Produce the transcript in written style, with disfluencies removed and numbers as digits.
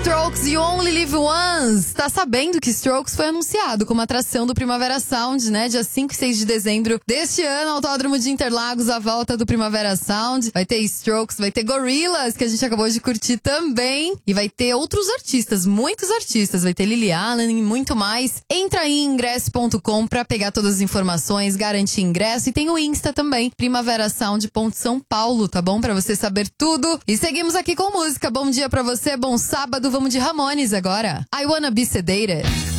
Strokes, You Only Live Once. Tá sabendo que Strokes foi anunciado como atração do Primavera Sound, né? Dia 5 e 6 de dezembro deste ano, Autódromo de Interlagos, a volta do Primavera Sound. Vai ter Strokes, vai ter Gorillaz, que a gente acabou de curtir também. E vai ter outros artistas, muitos artistas. Vai ter Lily Allen e muito mais. Entra aí em ingresso.com pra pegar todas as informações, garantir ingresso. E tem o Insta também, primaverasound.são Paulo, tá bom? Pra você saber tudo. E seguimos aqui com música. Bom dia pra você, bom sábado. Vamos de Ramones agora. I Wanna Be Sedated.